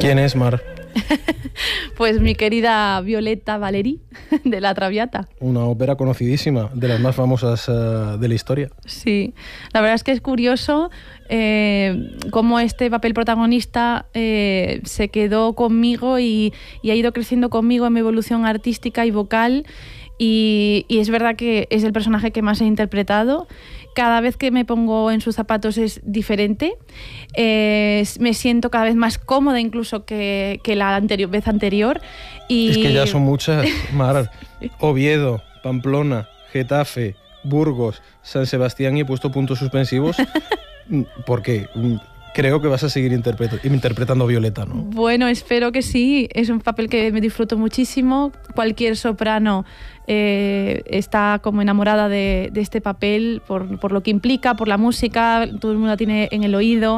¿Quién es Mar? Pues mi querida Violeta Valeri, de La Traviata. Una ópera conocidísima, de las más famosas de la historia. Sí, la verdad es que es curioso cómo este papel protagonista se quedó conmigo y ha ido creciendo conmigo en mi evolución artística y vocal. Y es verdad que es el personaje que más he interpretado. Cada vez que me pongo en sus zapatos es diferente. Me siento cada vez más cómoda incluso que la vez anterior. Y... Es que ya son muchas, Mar. Oviedo, Pamplona, Getafe, Burgos, San Sebastián, y he puesto puntos suspensivos porque creo que vas a seguir interpretando a Violeta, ¿no? Bueno, espero que sí. Es un papel que me disfruto muchísimo. Cualquier soprano está como enamorada de este papel por lo que implica, por la música, todo el mundo la tiene en el oído.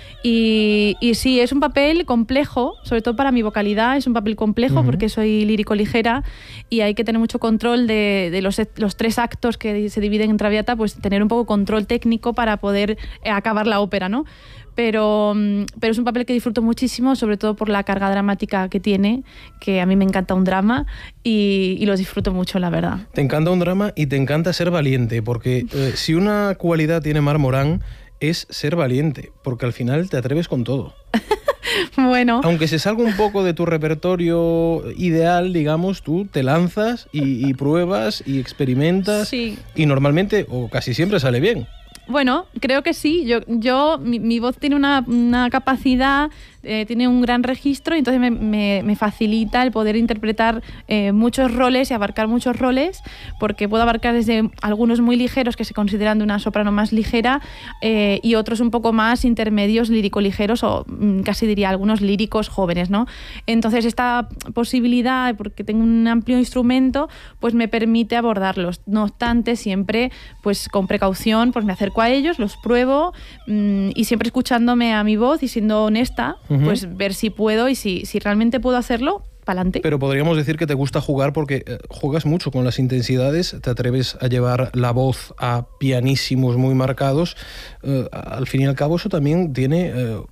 Y sí, es un papel complejo, sobre todo para mi vocalidad, es un papel complejo porque soy lírico-ligera y hay que tener mucho control de los 3 actos que se dividen en Traviata, pues tener un poco control técnico para poder acabar la ópera, ¿no? Pero es un papel que disfruto muchísimo, sobre todo por la carga dramática que tiene, que a mí me encanta un drama y lo disfruto mucho, la verdad. Te encanta un drama y te encanta ser valiente, porque si una cualidad tiene Mar Morán es ser valiente, porque al final te atreves con todo. Bueno. Aunque se salga un poco de tu repertorio ideal, digamos, tú te lanzas y pruebas y experimentas. Sí. Y normalmente, o casi siempre, sale bien. Bueno, creo que sí. Mi voz tiene una capacidad, tiene un gran registro, y entonces me facilita el poder interpretar muchos roles y abarcar muchos roles, porque puedo abarcar desde algunos muy ligeros, que se consideran de una soprano más ligera, y otros un poco más intermedios, lírico-ligeros, o casi diría algunos líricos jóvenes, ¿no? Entonces esta posibilidad, porque tengo un amplio instrumento, pues me permite abordarlos. No obstante, siempre pues con precaución, pues me acerco a ellos, los pruebo, y siempre escuchándome a mi voz y siendo honesta, pues ver si puedo, y si realmente puedo hacerlo, pa'lante. Pero podríamos decir que te gusta jugar porque juegas mucho con las intensidades, te atreves a llevar la voz a pianísimos muy marcados. Al fin y al cabo eso también tiene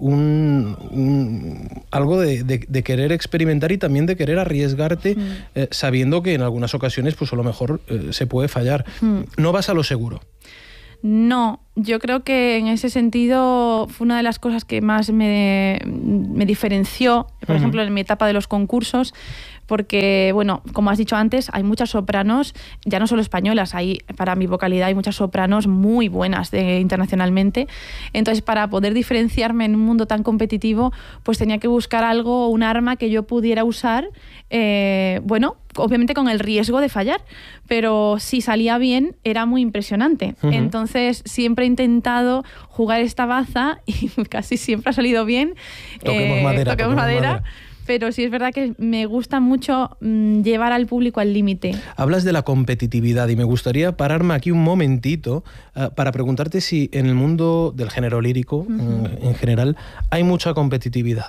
algo de querer experimentar y también de querer arriesgarte, sabiendo que en algunas ocasiones pues a lo mejor se puede fallar. No vas a lo seguro. No, yo creo que en ese sentido fue una de las cosas que más me diferenció, por ejemplo, en mi etapa de los concursos, porque, bueno, como has dicho antes, hay muchas sopranos, ya no solo españolas, para mi vocalidad hay muchas sopranos muy buenas internacionalmente. Entonces, para poder diferenciarme en un mundo tan competitivo, pues tenía que buscar algo, un arma que yo pudiera usar, bueno, obviamente con el riesgo de fallar, pero si salía bien era muy impresionante. Entonces siempre he intentado jugar esta baza y casi siempre ha salido bien. Toquemos madera. Pero sí es verdad que me gusta mucho llevar al público al límite. Hablas de la competitividad y me gustaría pararme aquí un momentito para preguntarte si en el mundo del género lírico en general hay mucha competitividad.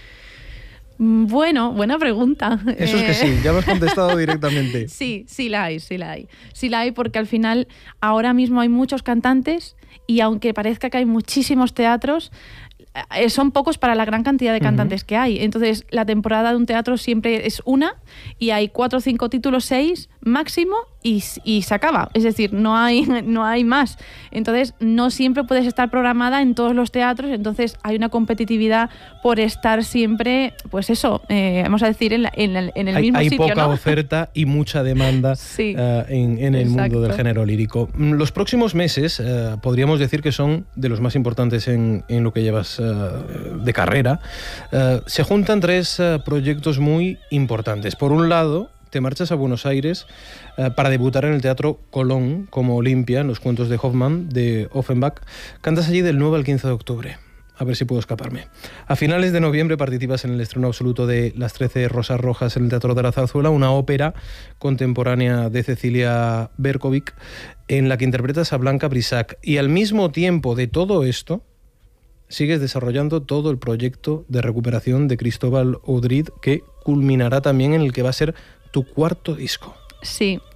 Bueno, buena pregunta. Eso es que sí, ya me has contestado directamente. Sí la hay. Sí la hay, porque al final ahora mismo hay muchos cantantes y aunque parezca que hay muchísimos teatros, son pocos para la gran cantidad de cantantes que hay. Entonces, la temporada de un teatro siempre es una y hay 4 o 5 títulos, 6 máximo, y se acaba. Es decir, no hay más. Entonces, no siempre puedes estar programada en todos los teatros. Entonces, hay una competitividad por estar siempre, pues eso, vamos a decir, en el mismo sitio, hay poca ¿no? oferta y mucha demanda en el mundo del género lírico. Los próximos meses podríamos decir que son de los más importantes en lo que llevas de carrera. Se juntan 3 proyectos muy importantes. Por un lado, te marchas a Buenos Aires para debutar en el Teatro Colón como Olimpia en los cuentos de Hoffmann, de Offenbach. Cantas allí del 9 al 15 de octubre. A ver si puedo escaparme. A finales de noviembre participas en el estreno absoluto de Las 13 Rosas Rojas en el Teatro de la Zarzuela, una ópera contemporánea de Cecilia Berkovic, en la que interpretas a Blanca Brisac. Y al mismo tiempo de todo esto, sigues desarrollando todo el proyecto de recuperación de Cristóbal Audrid, que culminará también en el que va a ser tu 4º disco. Sí,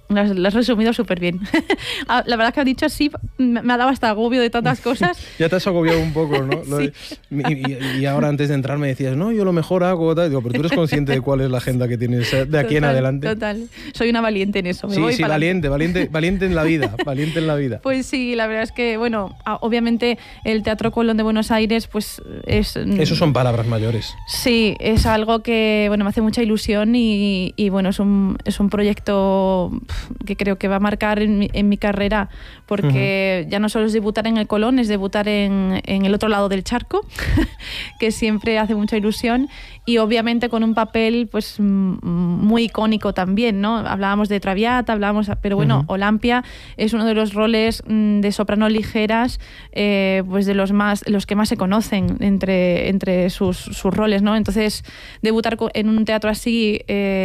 lo has resumido súper bien. La verdad que has dicho así, me ha dado hasta agobio de tantas cosas. Ya te has agobiado un poco, ¿no? Sí. Y ahora antes de entrar me decías, no, yo lo mejor hago, tal. Digo, pero tú eres consciente de cuál es la agenda que tienes de aquí en adelante. Total, soy una valiente en eso. Sí, valiente en la vida, valiente en la vida. Pues sí, la verdad es que, bueno, obviamente el Teatro Colón de Buenos Aires, pues es... Eso son palabras mayores. Sí, es algo que, bueno, me hace mucha ilusión y bueno, es un proyecto que creo que va a marcar en mi carrera, porque ya no solo es debutar en el Colón, es debutar en el otro lado del charco, que siempre hace mucha ilusión, y obviamente con un papel pues muy icónico también, ¿no? Hablábamos de Traviata, pero bueno, Olampia es uno de los roles de soprano ligeras, pues de los que más se conocen entre sus roles, ¿no? Entonces, debutar en un teatro así,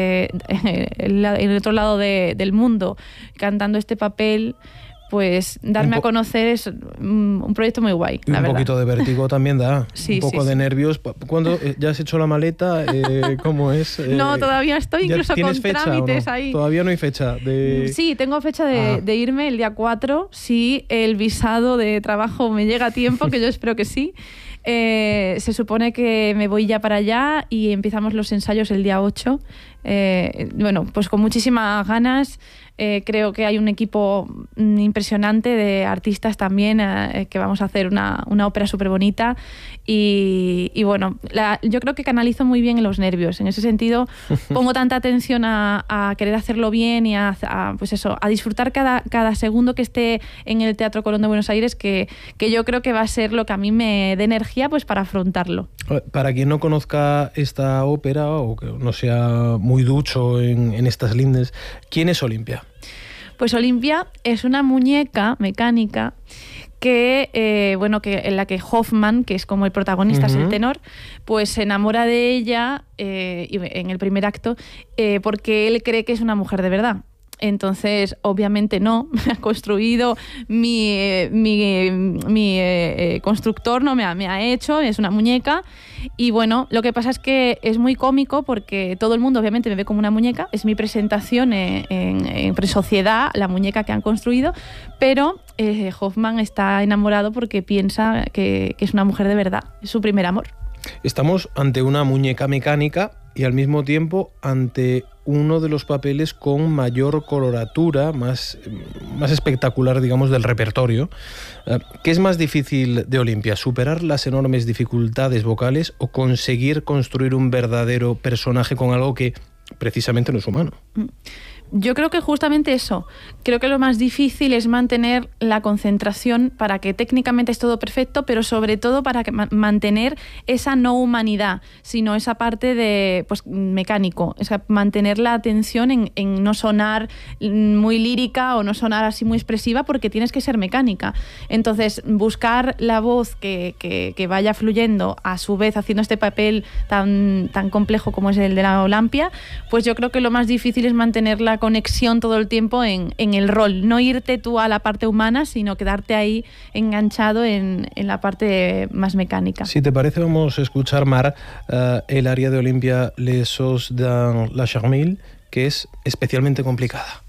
en el otro lado del mundo, cantando este papel, pues darme a conocer es un proyecto muy guay, la verdad. Un poquito de vértigo también da, sí, un poco de nervios. ¿Cuándo ya has hecho la maleta? ¿Cómo es? No, todavía estoy incluso con trámites ahí. Todavía no hay fecha de... Sí, tengo fecha de irme el día 4, si el visado de trabajo me llega a tiempo, que yo espero que sí. Se supone que me voy ya para allá y empezamos los ensayos el día 8. Bueno, pues con muchísimas ganas. Creo que hay un equipo impresionante de artistas también, que vamos a hacer una ópera súper bonita y bueno, yo creo que canalizo muy bien los nervios. En ese sentido pongo tanta atención a querer hacerlo bien y pues eso, a disfrutar cada segundo que esté en el Teatro Colón de Buenos Aires, que yo creo que va a ser lo que a mí me dé energía pues para afrontarlo. Para quien no conozca esta ópera o que no sea muy ducho en estas lindes, ¿quién es Olimpia? Pues Olimpia es una muñeca mecánica que, bueno, que en la que Hoffmann, que es como el protagonista, es el tenor, pues se enamora de ella en el primer acto, porque él cree que es una mujer de verdad. Entonces, obviamente no, me ha construido mi constructor, no me ha hecho, es una muñeca. Y bueno, lo que pasa es que es muy cómico porque todo el mundo obviamente me ve como una muñeca, es mi presentación en Sociedad, la muñeca que han construido, pero Hoffmann está enamorado porque piensa que es una mujer de verdad, es su primer amor. Estamos ante una muñeca mecánica y al mismo tiempo ante uno de los papeles con mayor coloratura, más espectacular, digamos, del repertorio. ¿Qué es más difícil de Olimpia? ¿Superar las enormes dificultades vocales o conseguir construir un verdadero personaje con algo que precisamente no es humano? Yo creo que justamente eso. Creo que lo más difícil es mantener la concentración para que técnicamente es todo perfecto, pero sobre todo para que mantener esa no humanidad, sino esa parte de pues mecánico, es mantener la atención en no sonar muy lírica o no sonar así muy expresiva, porque tienes que ser mecánica. Entonces, buscar la voz que vaya fluyendo, a su vez haciendo este papel tan complejo como es el de la Olampia, pues yo creo que lo más difícil es mantener la conexión todo el tiempo en el rol, no irte tú a la parte humana, sino quedarte ahí enganchado en la parte más mecánica. Si te parece, vamos a escuchar, Mar, el aria de Olimpia Les Os dans la Charmille, que es especialmente complicada.